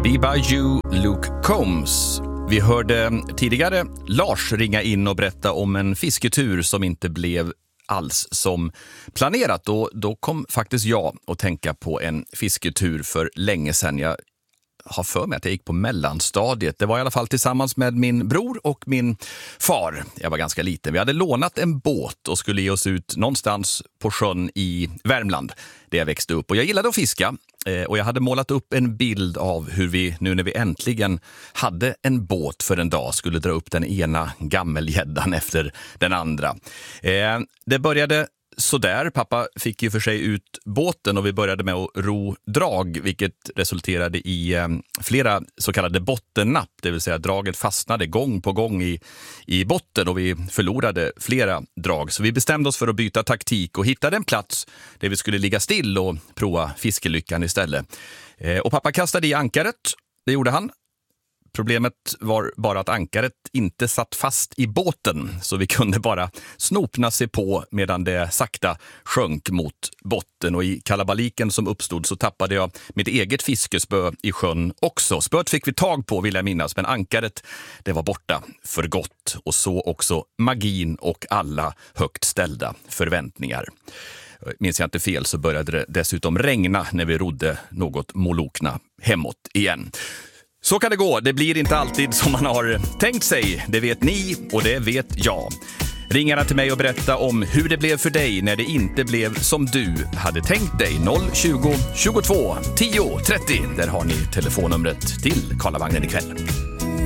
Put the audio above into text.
Be By You, Luke Combs. Vi hörde tidigare Lars ringa in och berätta om en fisketur som inte blev alls som planerat. Och då kom faktiskt jag att tänka på en fisketur för länge sedan. Jag har för mig att jag gick på mellanstadiet. Det var i alla fall tillsammans med min bror och min far. Jag var ganska liten. Vi hade lånat en båt och skulle ge oss ut någonstans på sjön i Värmland där jag växte upp. Och jag gillade att fiska. Och jag hade målat upp en bild av hur vi, nu när vi äntligen hade en båt för en dag, skulle dra upp den ena gammelgäddan efter den andra. Det började så där. Pappa fick ju för sig ut båten och vi började med att ro drag, vilket resulterade i flera så kallade bottennapp. Det vill säga draget fastnade gång på gång i botten och vi förlorade flera drag. Så vi bestämde oss för att byta taktik och hittade en plats där vi skulle ligga still och prova fiskelyckan istället. Och pappa kastade i ankaret. Det gjorde han. Problemet var bara att ankaret inte satt fast i båten, så vi kunde bara snopna sig på medan det sakta sjönk mot botten. Och i kalabaliken som uppstod så tappade jag mitt eget fiskespö i sjön också. Spöet fick vi tag på, vill jag minnas, men ankaret, det var borta för gott. Och så också magin och alla högt ställda förväntningar. Minns jag inte fel så började det dessutom regna när vi rodde något molokna hemåt igen. Så kan det gå. Det blir inte alltid som man har tänkt sig. Det vet ni och det vet jag. Ring gärna till mig och berätta om hur det blev för dig när det inte blev som du hade tänkt dig. 020 22 10 30. Där har ni telefonnumret till Karlavagnen ikväll.